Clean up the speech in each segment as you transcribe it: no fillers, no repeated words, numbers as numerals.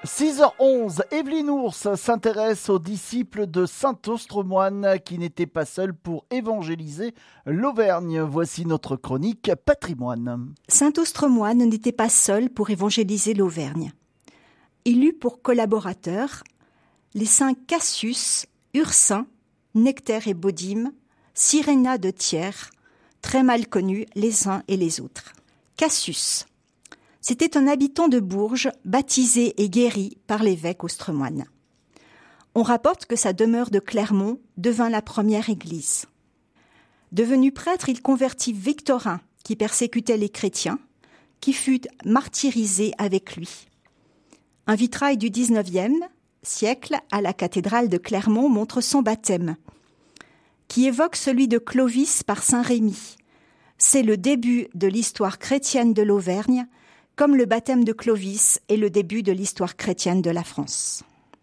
6h11, Evelyne Ours s'intéresse aux disciples de saint Austremoine qui n'étaient pas seuls pour évangéliser l'Auvergne. Voici notre chronique patrimoine. Saint Austremoine n'était pas seul pour évangéliser l'Auvergne. Il eut pour collaborateurs les saints Cassius, Ursin, Nectaire et Bodime, Cyréna de Thiers, très mal connus les uns et les autres. Cassius. C'était un habitant de Bourges, baptisé et guéri par l'évêque austremoine. On rapporte que sa demeure de Clermont devint la première église. Devenu prêtre, il convertit Victorin, qui persécutait les chrétiens, qui fut martyrisé avec lui. Un vitrail du XIXe siècle à la cathédrale de Clermont montre son baptême, qui évoque celui de Clovis par saint Rémy. C'est le début de l'histoire chrétienne de l'Auvergne, comme le baptême de Clovis est le début de l'histoire chrétienne de la France.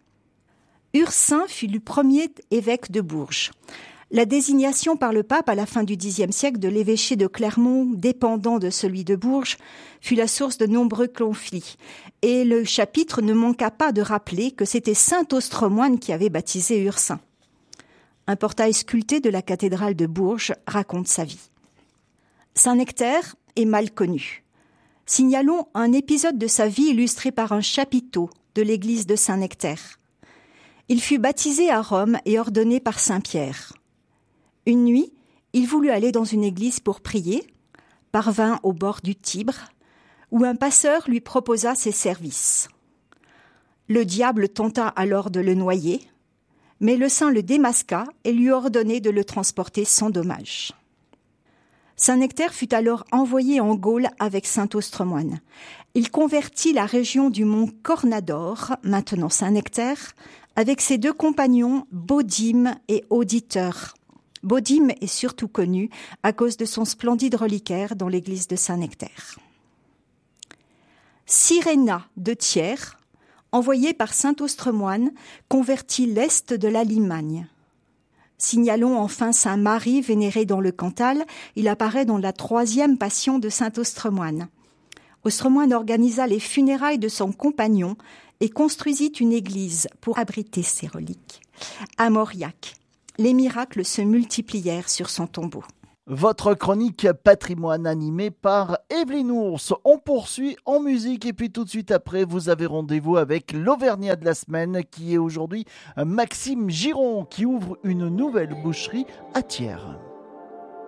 Ursin fut le premier évêque de Bourges. La désignation par le pape à la fin du Xe siècle de l'évêché de Clermont, dépendant de celui de Bourges, fut la source de nombreux conflits. Et le chapitre ne manqua pas de rappeler que c'était saint Austremoine qui avait baptisé Ursin. Un portail sculpté de la cathédrale de Bourges raconte sa vie. Saint Nectaire est mal connu. Signalons un épisode de sa vie illustré par un chapiteau de l'église de Saint-Nectaire. Il fut baptisé à Rome et ordonné par saint Pierre. Une nuit, il voulut aller dans une église pour prier, parvint au bord du Tibre, où un passeur lui proposa ses services. Le diable tenta alors de le noyer, mais le saint le démasqua et lui ordonna de le transporter sans dommage. Saint Nectaire fut alors envoyé en Gaule avec saint Austremoine. Il convertit la région du mont Cornador, maintenant Saint Nectaire, avec ses deux compagnons Bodime et Auditeur. Bodime est surtout connu à cause de son splendide reliquaire dans l'église de Saint Nectaire. Cyréna de Thiers, envoyé par saint Austremoine, convertit l'est de la Limagne. Signalons enfin saint Marie vénéré dans le Cantal, il apparaît dans la 3e passion de saint Austremoine. Austremoine organisa les funérailles de son compagnon et construisit une église pour abriter ses reliques. À Mauriac, les miracles se multiplièrent sur son tombeau. Votre chronique patrimoine animée par Evelyne Ours. On poursuit en musique et puis tout de suite après, vous avez rendez-vous avec l'Auvergnat de la semaine qui est aujourd'hui Maxime Giron qui ouvre une nouvelle boucherie à Thiers.